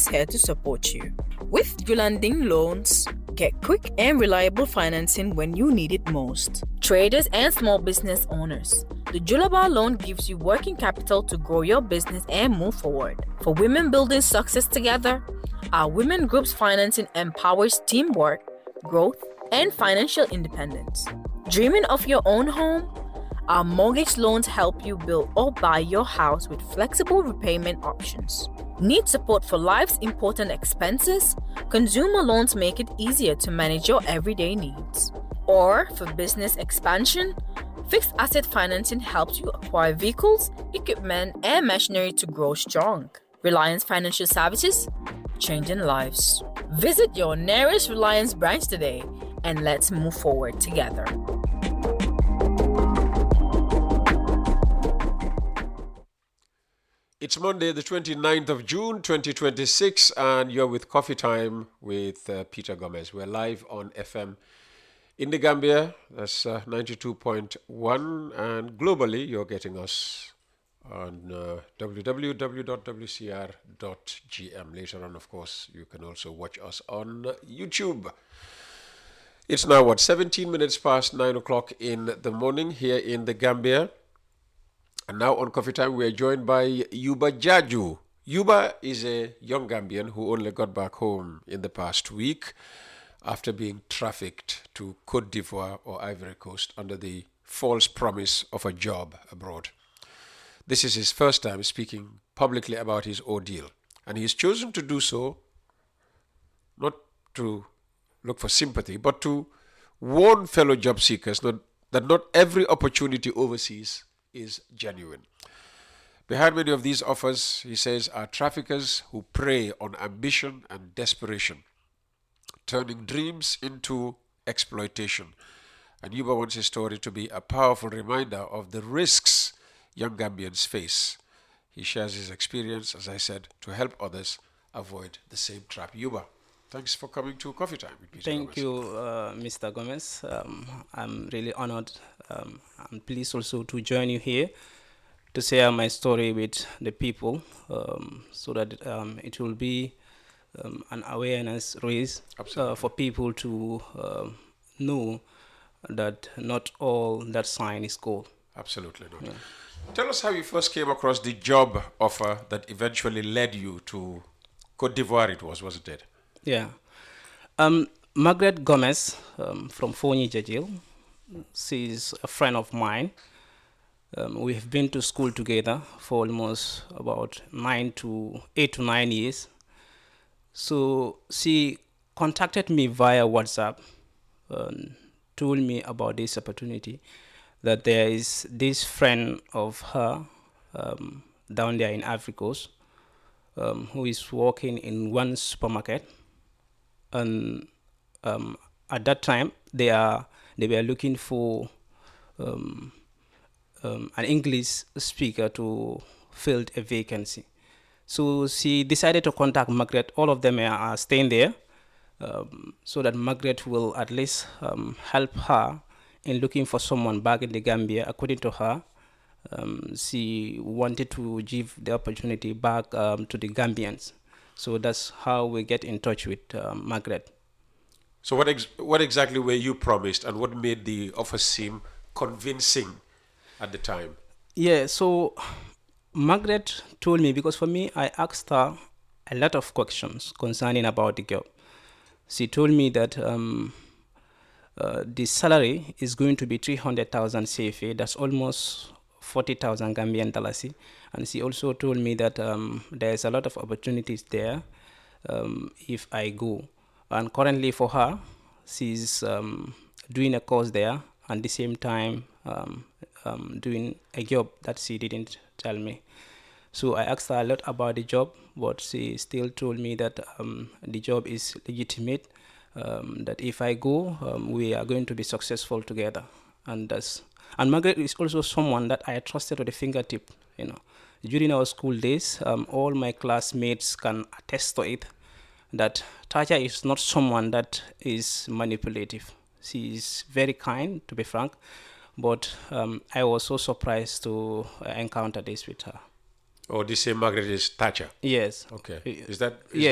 here to support you. With Julanding Loans, get quick and reliable financing when you need it most. Traders and small business owners, the Julaba loan gives you working capital to grow your business and move forward. For women building success together, our women group's financing empowers teamwork, growth, and financial independence. Dreaming of your own home? Our mortgage loans help you build or buy your house with flexible repayment options. Need support for life's important expenses? Consumer loans make it easier to manage your everyday needs. Or for business expansion? Fixed asset financing helps you acquire vehicles, equipment, and machinery to grow strong. Reliance Financial Services, changing lives. Visit your nearest Reliance branch today and let's move forward together. It's Monday, the 29th of June, 2026, and you're with Coffee Time with Peter Gomez. We're live on FM in the Gambia, that's 92.1, and globally, you're getting us on www.wcr.gm. Later on, of course, you can also watch us on YouTube. It's now, 17 minutes past 9 o'clock in the morning here in the Gambia. And now on Coffee Time, we are joined by Yuba Jaju. Yuba is a young Gambian who only got back home in the past week after being trafficked to Cote d'Ivoire or Ivory Coast under the false promise of a job abroad. This is his first time speaking publicly about his ordeal, and he's chosen to do so not to look for sympathy, but to warn fellow job seekers that not every opportunity overseas is genuine. Behind many of these offers, he says, are traffickers who prey on ambition and desperation, turning dreams into exploitation. And Yuba wants his story to be a powerful reminder of the risks young Gambians face. He shares his experience, as I said, to help others avoid the same trap. Yuba, thanks for coming to Coffee Time with Peter Thank Gomez. you, Mr. Gomez. I'm really honored. I'm pleased also to join you here to share my story with the people so that it will be an awareness raise for people to know that not all that sign is gold. Absolutely not. Yeah. Tell us how you first came across the job offer that eventually led you to Cote d'Ivoire, wasn't it? Yeah. Margaret Gomez from Fonyi Jajil, she's a friend of mine. We have been to school together for almost about 8 to 9 years. So she contacted me via WhatsApp, told me about this opportunity, that there is this friend of her down there in Ivory Coast who is working in one supermarket. And at that time, they were looking for an English speaker to fill a vacancy. So she decided to contact Margaret. All of them are staying there, so that Margaret will at least help her in looking for someone back in the Gambia. According to her, she wanted to give the opportunity back to the Gambians. So that's how we get in touch with Margaret. So what exactly were you promised, and what made the offer seem convincing at the time? Yeah, so Margaret told me, because for me, I asked her a lot of questions concerning about the job. She told me that the salary is going to be 300,000 CFA. That's almost 40,000 Gambian dollars. And she also told me that there's a lot of opportunities there if I go. And currently for her, she's doing a course there, and at the same time doing a job that she didn't tell me. So I asked her a lot about the job, but she still told me that the job is legitimate, that if I go, we are going to be successful together. And Margaret is also someone that I trusted to the fingertip. During our school days, all my classmates can attest to it, that Taja is not someone that is manipulative. She is very kind, to be frank, but I was so surprised to encounter this with her. Oh, this same Margaret is Thatcher? Yes. Okay. Is that